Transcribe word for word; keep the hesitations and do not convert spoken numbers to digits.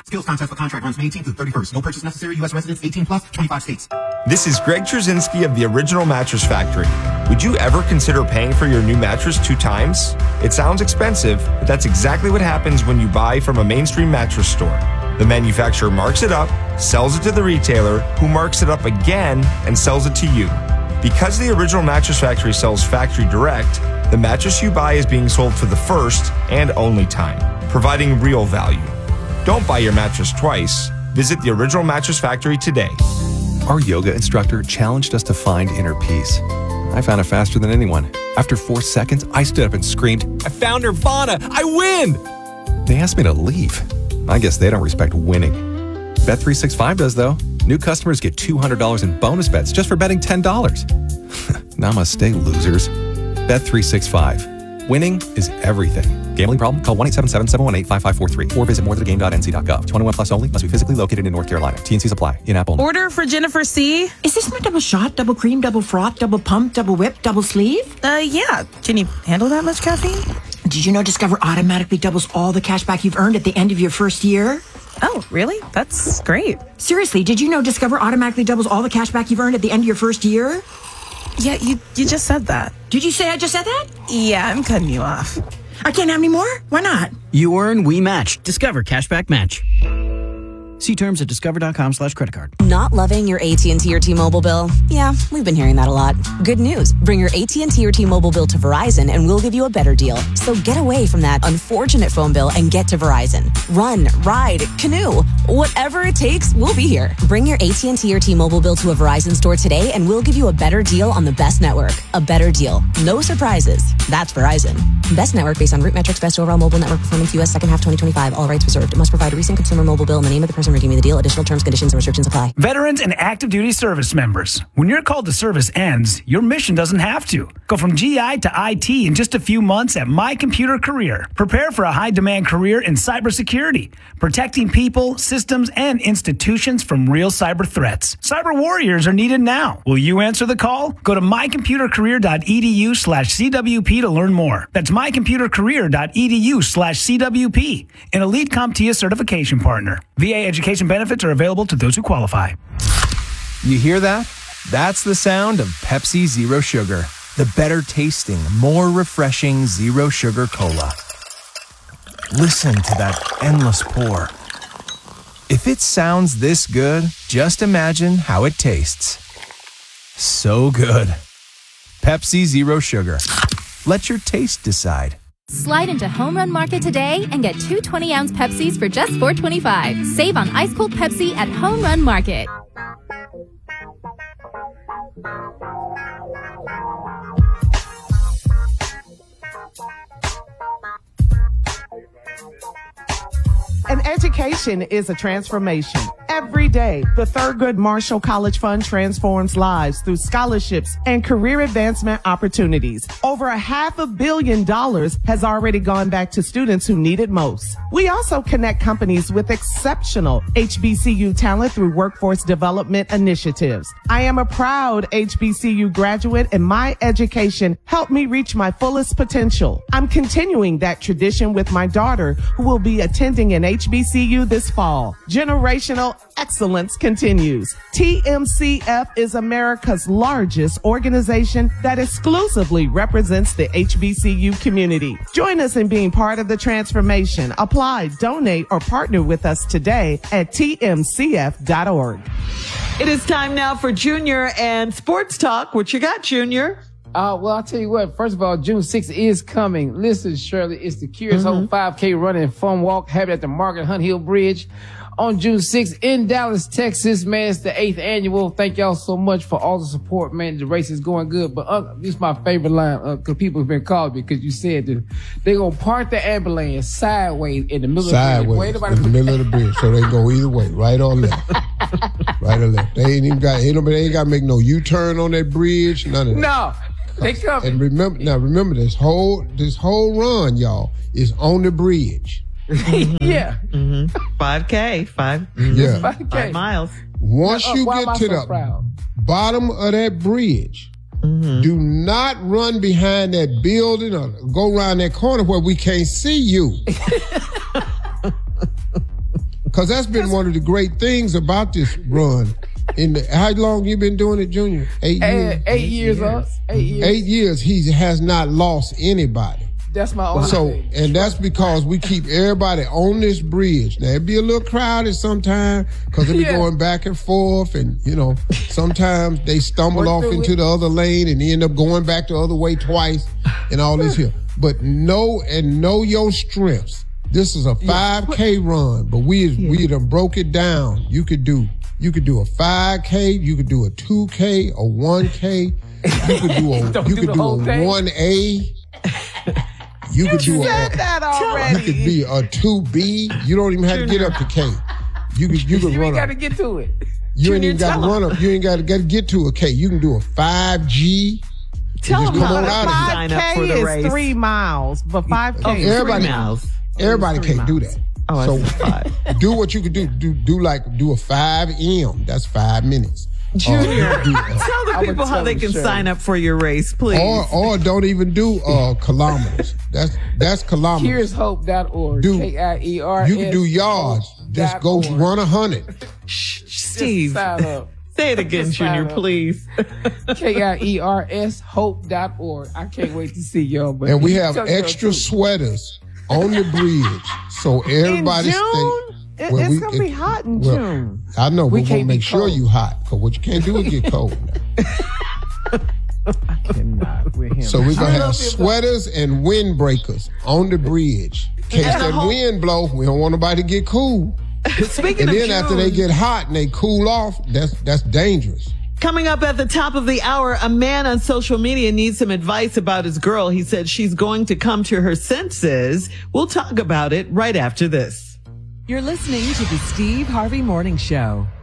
Skills contest for contract runs May eighteenth through thirty-first. No purchase necessary. U S residents eighteen plus, twenty-five states. This is Greg Trzynski of the Original Mattress Factory. Would you ever consider paying for your new mattress two times? It sounds expensive, but that's exactly what happens when you buy from a mainstream mattress store. The manufacturer marks it up, sells it to the retailer, who marks it up again and sells it to you. Because the Original Mattress Factory sells factory direct, the mattress you buy is being sold for the first and only time, providing real value. Don't buy your mattress twice. Visit the Original Mattress Factory today. Our yoga instructor challenged us to find inner peace. I found it faster than anyone. After four seconds, I stood up and screamed, "I found Nirvana! I win!" They asked me to leave. I guess they don't respect winning. Bet three sixty-five does, though. New customers get two hundred dollars in bonus bets just for betting ten dollars. Namaste, losers. Bet three sixty-five. Winning is everything. Gambling problem? Call one eight seven seven, seven one eight, five five four three or visit more to the game dot n c dot gov. twenty-one plus only. Must be physically located in North Carolina. T N Cs apply. In-app only. Order for Jennifer C. Is this my double shot, double cream, double froth, double pump, double whip, double sleeve? Uh, yeah. Can you handle that much caffeine? Did you know Discover automatically doubles all the cash back you've earned at the end of your first year? Oh, really? That's great. Seriously, did you know Discover automatically doubles all the cash back you've earned at the end of your first year? Yeah, you you just said that. Did you say I just said that? Yeah, I'm cutting you off. I can't have any more? Why not? You earn, we match. Discover Cashback Match. See terms at discover.com slash credit card. Not loving your A T and T or T-Mobile bill? Yeah, we've been hearing that a lot. Good news. Bring your A T and T or T-Mobile bill to Verizon and we'll give you a better deal. So get away from that unfortunate phone bill and get to Verizon. Run, ride, canoe. Whatever it takes, we'll be here. Bring your A T and T or T-Mobile bill to a Verizon store today and we'll give you a better deal on the best network. A better deal. No surprises. That's Verizon. Best network based on root metrics, best overall mobile network performance, U S second half twenty twenty-five. All rights reserved. Must provide a recent consumer mobile bill in the name of the person redeeming the deal. Additional terms, conditions, and restrictions apply. Veterans and active duty service members. When your call to service ends, your mission doesn't have to. Go from G I to I T in just a few months at My Computer Career. Prepare for a high-demand career in cybersecurity, protecting people, systems, and institutions from real cyber threats. Cyber warriors are needed now. Will you answer the call? Go to mycomputercareer.edu slash CWP to learn more. That's mycomputercareer.edu slash CWP, an Elite CompTIA certification partner. V A education benefits are available to those who qualify. You hear that? That's the sound of Pepsi Zero Sugar, the better tasting, more refreshing zero sugar cola. Listen to that endless pour. If it sounds this good, just imagine how it tastes. So good. Pepsi Zero Sugar. Let your taste decide. Slide into Home Run Market today and get two twenty-ounce Pepsis for just four twenty-five. Save on ice-cold Pepsi at Home Run Market. An education is a transformation. Every day, the Thurgood Marshall College Fund transforms lives through scholarships and career advancement opportunities. Over a half a billion dollars has already gone back to students who need it most. We also connect companies with exceptional H B C U talent through workforce development initiatives. I am a proud H B C U graduate, and my education helped me reach my fullest potential. I'm continuing that tradition with my daughter, who will be attending an H B C U this fall. Generational excellence continues. T M C F is America's largest organization that exclusively represents the H B C U community. Join us in being part of the transformation. Apply, donate, or partner with us today at T M C F dot org. It is time now for Junior and Sports Talk. What you got, Junior? Uh, well, I'll tell you what. First of all, June sixth is coming. Listen, Shirley, it's the Curious mm-hmm. Hope five K Run and Fun Walk happening at the Margaret Hunt Hill Bridge on June sixth in Dallas, Texas. Man, it's the eighth annual. Thank y'all so much for all the support, man. The race is going good. But uh, this is my favorite line because uh, people have been calling me because you said that they're going to park the ambulance sideways in the middle sideways, of the bridge. Sideways, in the middle of the bridge. So they go either way, right or left. Right or left. They ain't even got, ain't nobody ain't got to make no U-turn on that bridge, none of that. No. They come. And remember, now remember this whole, this whole run, y'all, is on the bridge. Mm-hmm. Yeah. Mm-hmm. five K, five, yeah. five, K. five miles. Once uh, you why get am I to so the proud? bottom of that bridge, mm-hmm. do not run behind that building or go around that corner where we can't see you. Because that's been one of the great things about this run. In the, how long you been doing it, Junior? Eight years? Eight, eight years, uh, eight years. Eight years, he has not lost anybody. That's my only So, thing. and that's because we keep everybody on this bridge. Now, it'd be a little crowded sometimes because they be Yeah. going back and forth, and, you know, sometimes they stumble Work off through into it. the other lane and end up going back the other way twice and all this here. But know and know your strengths. This is a five K run, but we we done broke it down. You could do you could do a five K, you could do a two K, a one K, you could do a Don't you do could the do whole a thing. one A. You could do said a that already. you could be a two B. You don't even have to get up to K. You could you could You run ain't got a to get to it. you ain't Junior, even got to tell run up. You ain't got to get to a K. You can do a five G. Tell just them come how on to out of here. sign up for five K the is race. three miles, but five K Oh, is Everybody- three miles. Everybody three can't do miles. that. Oh, I so said five. do what you could do. Do do like do a five M. That's five minutes. Junior, Uh, do, uh, tell the I'ma people how tell they them, can Shirley. sign up for your race, please. or or don't even do uh kilometers. That's that's kilometers. Kieres Hope dot org. Do- K I E R S. You can do yards. Just go run a hundred. Steve, Sign up. say it again, Just sign Junior, up. please. K I E R S hope dot org. I can't wait to see y'all. But And we you have tell y'all extra too. sweaters on the bridge, so everybody in June, stay. It- well, it's we- gonna it- be hot in well, June. I know, We but we'll can't be make sure cold. you hot. Cause what you can't do is get cold. Now. Cannot with him. So we're gonna I have love it. sweaters and windbreakers on the bridge. In case And the that whole- wind blow, we don't want nobody to get cool. Speaking And of then June, after they get hot and they cool off, that's that's dangerous. coming up at the top of the hour, a man on social media needs some advice about his girl. He said she's going to come to her senses. We'll talk about it right after this. You're listening to the Steve Harvey Morning Show.